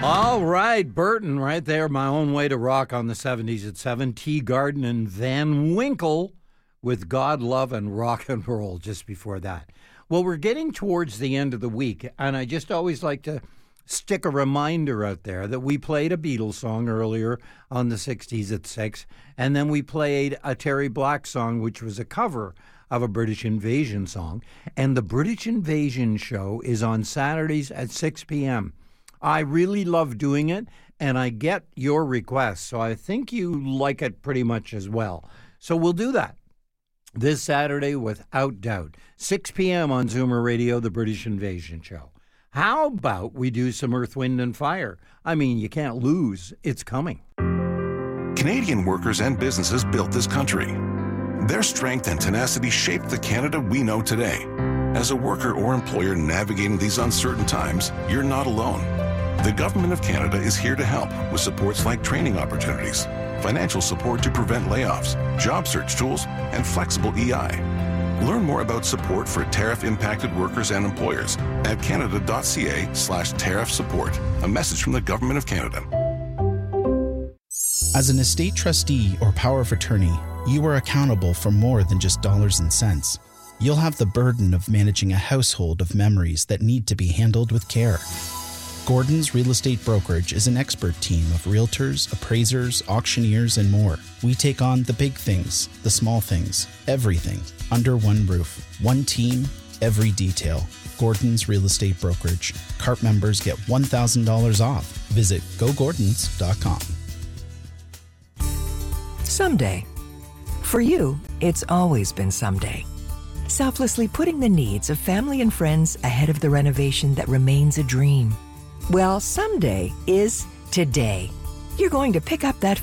All right, Burton, right there, My Own Way to Rock on the 70s at 7. Teagarden and Van Winkle with God, Love, and Rock and Roll just before that. Well, we're getting towards the end of the week, and I just always like to stick a reminder out there that we played a Beatles song earlier on the 60s at 6, and then we played a Terry Black song, which was a cover of a British Invasion song. And the British Invasion show is on Saturdays at 6 p.m. I really love doing it, and I get your requests, so I think you like it pretty much as well. So we'll do that this Saturday without doubt. 6 p.m. on Zoomer Radio, the British Invasion show. How about we do some Earth, Wind, and Fire? I mean, you can't lose. It's coming. Canadian workers and businesses built this country. Their strength and tenacity shaped the Canada we know today. As a worker or employer navigating these uncertain times, you're not alone. The Government of Canada is here to help with supports like training opportunities, financial support to prevent layoffs, job search tools, and flexible EI. Learn more about support for tariff-impacted workers and employers at canada.ca/tariff support. A message from the Government of Canada. As an estate trustee or power of attorney, you are accountable for more than just dollars and cents. You'll have the burden of managing a household of memories that need to be handled with care. Gordon's Real Estate Brokerage is an expert team of realtors, appraisers, auctioneers, and more. We take on the big things, the small things, everything, under one roof. One team, every detail. Gordon's Real Estate Brokerage. CART members get $1,000 off. Visit gogordons.com. Someday. For you, it's always been someday. Selflessly putting the needs of family and friends ahead of the renovation that remains a dream. Well, someday is today. You're going to pick up that